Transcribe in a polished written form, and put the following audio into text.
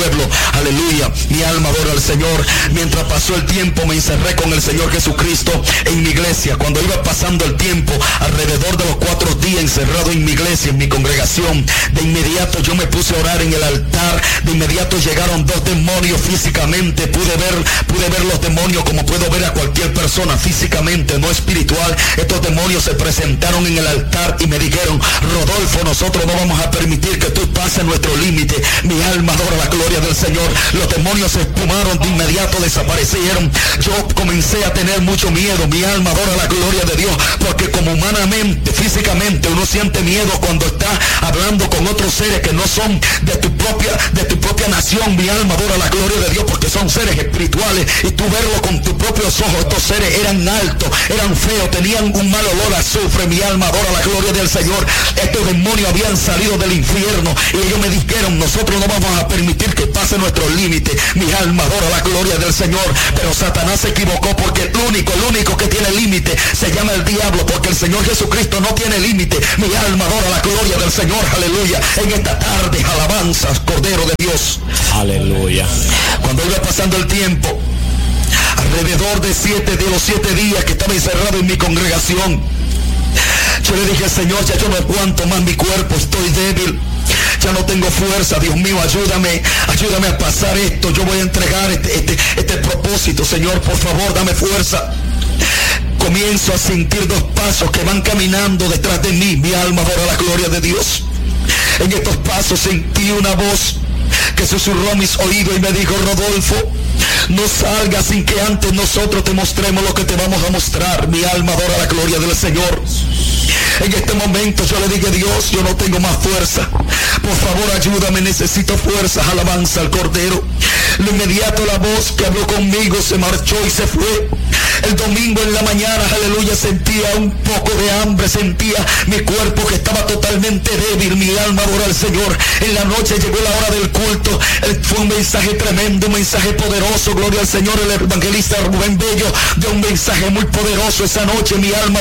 pueblo. Aleluya, mi alma adora al Señor. Mientras pasó el tiempo, me encerré con el Señor Jesucristo en mi iglesia. Cuando iba pasando el tiempo, alrededor de los 4 días encerrado en mi iglesia, en mi congregación, de inmediato yo me puse a orar en el altar. De inmediato llegaron 2 demonios físicamente. Pude ver los demonios como puedo ver a cualquier persona físicamente, no espiritual. Estos demonios se presentaron en el altar y me dijeron: Rodolfo, nosotros no vamos a permitir que tú pases nuestro límite. Mi alma adora la gloria del Señor. Los demonios se espumaron, de inmediato desaparecieron. Yo comencé a tener mucho miedo. Mi alma adora la gloria de Dios, porque como humanamente, físicamente, uno siente miedo cuando está hablando con otros seres que no son de tu propia nación. Mi alma adora la gloria de Dios, porque son seres espirituales, y tú verlo con tus propios ojos. Estos seres eran altos, eran feos, tenían un mal olor a azufre. Mi alma adora la gloria del Señor. Estos demonios habían salido del infierno y ellos me dijeron: nosotros no vamos a permitir que pase nuestro límite. Mi alma adora la gloria del Señor. Pero Satanás se equivocó, porque el único que tiene límite se llama el diablo, porque el Señor Jesucristo no tiene límite. Mi alma adora la gloria del Señor. Aleluya. En esta tarde, alabanzas, Cordero de Dios. Aleluya. Cuando iba pasando el tiempo, alrededor de los 7 días que estaba encerrado en mi congregación, yo le dije: Señor, ya yo no aguanto más mi cuerpo, estoy débil, ya no tengo fuerza. Dios mío, ayúdame a pasar esto. Yo voy a entregar este propósito. Señor, por favor, dame fuerza. Comienzo a sentir 2 pasos que van caminando detrás de mí. Mi alma adora la gloria de Dios. En estos pasos sentí una voz que susurró a mis oídos y me dijo: Rodolfo, no salgas sin que antes nosotros te mostremos lo que te vamos a mostrar. Mi alma adora la gloria del Señor. En este momento yo le dije: Dios, yo no tengo más fuerza, por favor ayúdame, necesito fuerzas. Alabanza al Cordero. De inmediato la voz que habló conmigo se marchó y se fue. El domingo en la mañana, aleluya, sentía un poco de hambre, sentía mi cuerpo que estaba totalmente débil. Mi alma adora al Señor. En la noche llegó la hora del culto. Fue un mensaje tremendo, un mensaje poderoso. Gloria al Señor. El evangelista Rubén Bello dio un mensaje muy poderoso esa noche. Mi alma